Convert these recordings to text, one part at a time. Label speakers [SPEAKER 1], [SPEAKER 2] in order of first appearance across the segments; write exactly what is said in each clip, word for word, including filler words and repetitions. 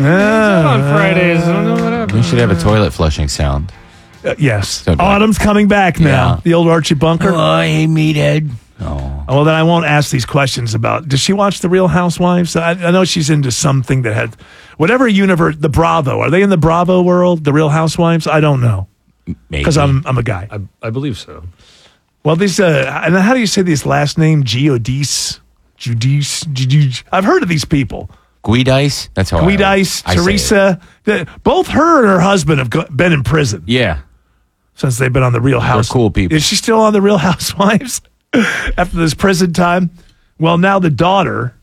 [SPEAKER 1] Yeah, on Fridays. I don't know what happened.
[SPEAKER 2] We should have a toilet flushing sound.
[SPEAKER 3] Uh, yes.
[SPEAKER 2] So good.
[SPEAKER 3] Autumn's coming back now.
[SPEAKER 2] Yeah.
[SPEAKER 3] The old Archie Bunker.
[SPEAKER 2] Oh, hey, meathead. Oh.
[SPEAKER 3] Well, then I won't ask these questions about. Does she watch The Real Housewives? I, I know she's into something that had whatever universe. The Bravo. Are they in the Bravo world? The Real Housewives? I don't know
[SPEAKER 2] Maybe.
[SPEAKER 3] because I'm I'm a guy.
[SPEAKER 1] I, I believe so.
[SPEAKER 3] Well, these. Uh, and how do you say this last name? Giudice. Giudice. Giudice. I've heard of these people.
[SPEAKER 2] Guidice? That's how
[SPEAKER 3] Guidice,
[SPEAKER 2] I, I say it.
[SPEAKER 3] Teresa. The, both her and her husband have go, been in prison
[SPEAKER 2] Yeah.
[SPEAKER 3] since they've been on The Real Housewives.
[SPEAKER 2] cool people.
[SPEAKER 3] Is she still on The Real Housewives after this prison time? Well, now the daughter,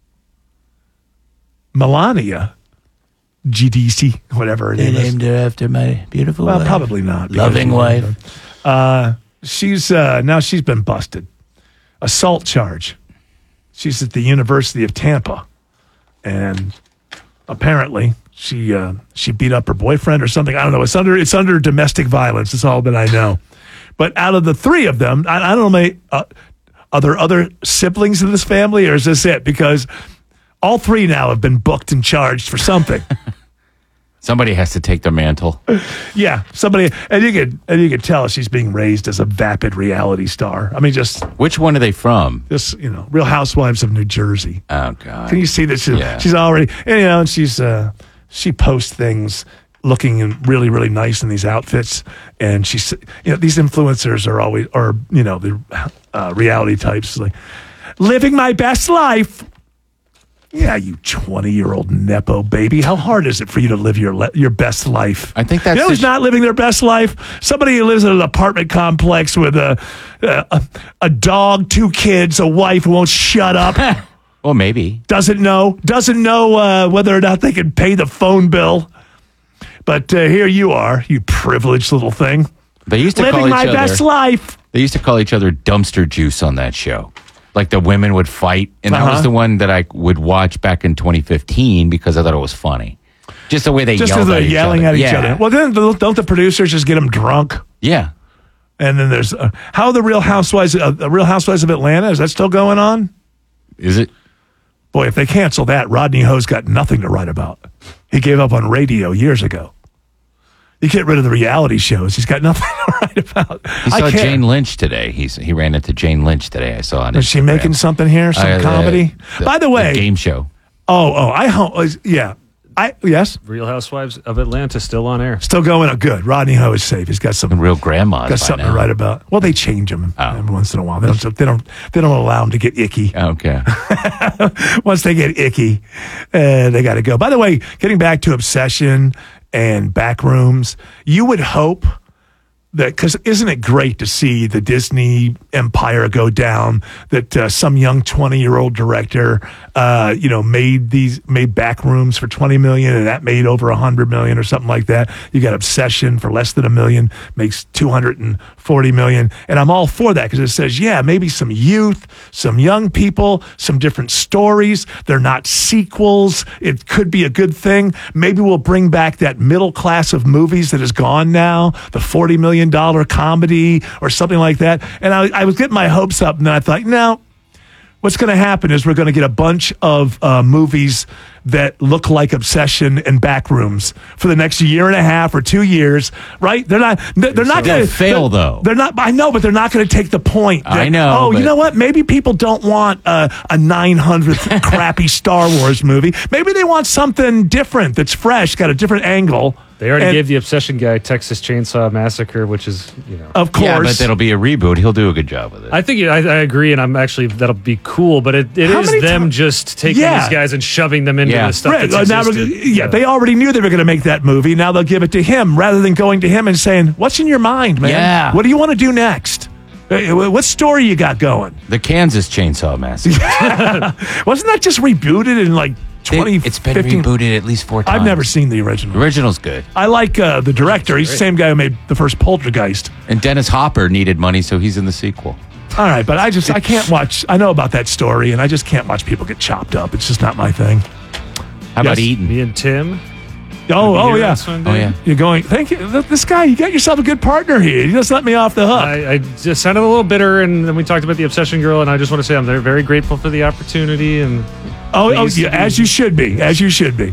[SPEAKER 3] Melania Giudice, whatever it
[SPEAKER 2] They
[SPEAKER 3] is.
[SPEAKER 2] named her after my beautiful
[SPEAKER 3] Well,
[SPEAKER 2] wife.
[SPEAKER 3] probably not.
[SPEAKER 2] Loving
[SPEAKER 3] because-
[SPEAKER 2] wife.
[SPEAKER 3] Uh, she's uh, now she's been busted. Assault charge. She's at the University of Tampa, and apparently she uh, she beat up her boyfriend or something. I don't know. It's under it's under domestic violence. That's all that I know. But out of the three of them, I, I don't know. Maybe, uh, are there other siblings in this family, or is this it? Because all three now have been booked and charged for something.
[SPEAKER 2] Somebody has to take their mantle.
[SPEAKER 3] Yeah, somebody, and you could and you could tell she's being raised as a vapid reality star. I mean, just
[SPEAKER 2] Which one are they from?
[SPEAKER 3] just you know, Real Housewives of New Jersey.
[SPEAKER 2] Oh, God.
[SPEAKER 3] Can you see that she,
[SPEAKER 2] Yeah.
[SPEAKER 3] she's already, and, you know, and she's uh, she posts things looking in really really nice in these outfits, and she's you know these influencers are always or you know the uh, reality types like living my best life. Yeah, you twenty-year-old Nepo baby. How hard is it for you to live your le- your best life?
[SPEAKER 2] I think that's
[SPEAKER 3] You know who's
[SPEAKER 2] the-
[SPEAKER 3] not living their best life? Somebody who lives in an apartment complex with a a, a dog, two kids, a wife who won't shut up,
[SPEAKER 2] Well, maybe.
[SPEAKER 3] doesn't know, doesn't know uh, whether or not they can pay the phone bill. But uh, here you are, you privileged little thing,
[SPEAKER 2] They used to
[SPEAKER 3] living
[SPEAKER 2] call each
[SPEAKER 3] my
[SPEAKER 2] other.
[SPEAKER 3] best life.
[SPEAKER 2] They used to call each other dumpster juice on that show. Like the women would fight, and that
[SPEAKER 3] Uh-huh.
[SPEAKER 2] was the one that I would watch back in twenty fifteen because I thought it was funny. Just the way they
[SPEAKER 3] Just
[SPEAKER 2] yelled
[SPEAKER 3] because they're
[SPEAKER 2] at each
[SPEAKER 3] yelling
[SPEAKER 2] other.
[SPEAKER 3] at each
[SPEAKER 2] Yeah.
[SPEAKER 3] other. Well, then don't the producers just get them drunk?
[SPEAKER 2] Yeah.
[SPEAKER 3] And then there's uh, how are the Real Housewives, uh, the Real Housewives of Atlanta, is that still going on?
[SPEAKER 2] Is it?
[SPEAKER 3] Boy, if they cancel that, Rodney Ho's got nothing to write about. He gave up on radio years ago. You get rid of the reality shows. He's got nothing to write about.
[SPEAKER 2] He
[SPEAKER 3] I
[SPEAKER 2] saw
[SPEAKER 3] can't-
[SPEAKER 2] Jane Lynch today. He's he ran into Jane Lynch today. I saw on
[SPEAKER 3] Is she
[SPEAKER 2] Instagram.
[SPEAKER 3] making something here? Some
[SPEAKER 2] Uh, the-
[SPEAKER 3] comedy?
[SPEAKER 2] the-
[SPEAKER 3] By the way,
[SPEAKER 2] game show.
[SPEAKER 3] oh, oh, I hope, yeah. I, yes,
[SPEAKER 1] Real Housewives of Atlanta still on air.
[SPEAKER 3] still going. Oh, good. Rodney Ho is safe. He's got
[SPEAKER 2] The
[SPEAKER 3] some
[SPEAKER 2] real grandmas.
[SPEAKER 3] got
[SPEAKER 2] by
[SPEAKER 3] something
[SPEAKER 2] now.
[SPEAKER 3] to write about. Well, they change him
[SPEAKER 2] Oh.
[SPEAKER 3] every once in a while. They don't. They don't. They don't allow him to get icky.
[SPEAKER 2] Okay.
[SPEAKER 3] Once they get icky, uh, they got to go. By the way, getting back to Obsession and Backrooms, you would hope that, because isn't it great to see the Disney empire go down, that uh, some young twenty-year-old director, uh, you know, made these, made Backrooms for twenty million and that made over one hundred million or something like that. You got Obsession for less than a million, makes two hundred forty million. And I'm all for that because it says, yeah, maybe some youth, some young people, some different stories. They're not sequels. It could be a good thing. Maybe we'll bring back that middle class of movies that is gone now, the forty million dollars comedy or something like that. And I, I was getting my hopes up, and then I thought, no, what's going to happen is we're going to get a bunch of uh, movies that look like Obsession and Backrooms for the next year and a half or two years, right? They're not. They're, they're not
[SPEAKER 2] They'll
[SPEAKER 3] going to
[SPEAKER 2] fail,
[SPEAKER 3] they're,
[SPEAKER 2] though.
[SPEAKER 3] They're not. I know, but they're not going to take the point. That,
[SPEAKER 2] I know,
[SPEAKER 3] Oh, you
[SPEAKER 2] but-
[SPEAKER 3] know what? Maybe people don't want a, a nine hundredth crappy Star Wars movie. Maybe they want something different that's fresh, got a different angle.
[SPEAKER 1] They already
[SPEAKER 3] And-
[SPEAKER 1] gave the Obsession guy Texas Chainsaw Massacre, which is, you know.
[SPEAKER 3] Of course.
[SPEAKER 2] Yeah, but that'll be a reboot. He'll do a good job with it.
[SPEAKER 1] I think I, I agree, and I'm actually that'll be cool. But it, it
[SPEAKER 3] How
[SPEAKER 1] is
[SPEAKER 3] many
[SPEAKER 1] them
[SPEAKER 3] ti-
[SPEAKER 1] just taking
[SPEAKER 3] Yeah.
[SPEAKER 1] these guys and shoving them into
[SPEAKER 2] Yeah.
[SPEAKER 1] the stuff
[SPEAKER 3] Right,
[SPEAKER 1] that's
[SPEAKER 3] uh, now we're-
[SPEAKER 1] existed.
[SPEAKER 3] yeah, they already knew they were going to make that movie. Now they'll give it to him rather than going to him and saying, "What's in your mind, man?
[SPEAKER 2] Yeah.
[SPEAKER 3] What do you want to do next? Uh, What story you got going?"
[SPEAKER 2] the Kansas Chainsaw Massacre.
[SPEAKER 3] Wasn't that just rebooted in like
[SPEAKER 2] They-
[SPEAKER 3] twenty
[SPEAKER 2] it's been
[SPEAKER 3] fifteen?
[SPEAKER 2] rebooted at least four times.
[SPEAKER 3] I've never seen the original.
[SPEAKER 2] The original's good.
[SPEAKER 3] I like uh, the director. He's the same guy who made the first Poltergeist.
[SPEAKER 2] And Dennis Hopper needed money, so he's in the sequel.
[SPEAKER 3] All right, but I just I can't watch. I know about that story, and I just can't watch people get chopped up. It's just not my thing.
[SPEAKER 2] How about
[SPEAKER 3] Yes.
[SPEAKER 2] Eaton?
[SPEAKER 1] Me and Tim.
[SPEAKER 3] Oh,
[SPEAKER 1] You
[SPEAKER 3] oh
[SPEAKER 1] hear
[SPEAKER 3] yeah.
[SPEAKER 1] this one,
[SPEAKER 2] Oh,
[SPEAKER 1] Dave?
[SPEAKER 2] yeah.
[SPEAKER 3] You're going. Thank you. Th- This guy, you got yourself a good partner here. You just let me off the hook.
[SPEAKER 1] I, I just sounded a little bitter, and then we talked about the Obsession girl, and I just want to say I'm very, very grateful for the opportunity. And
[SPEAKER 3] oh, oh,
[SPEAKER 1] please-
[SPEAKER 3] yeah, as you should be. As you should be.